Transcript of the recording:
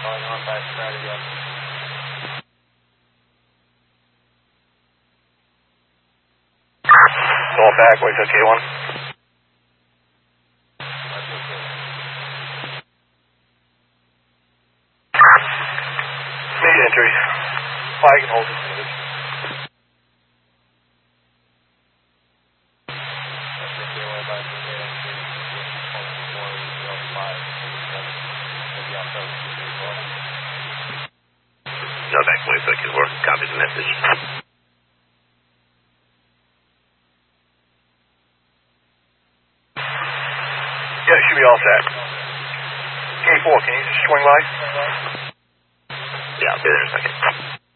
Going back, wait till K1. Need entry. Flag and hold it. Novak 22nd, copy the message. Yeah, it should be all set. K4, can you just swing by? Yeah, I'll be there in a second.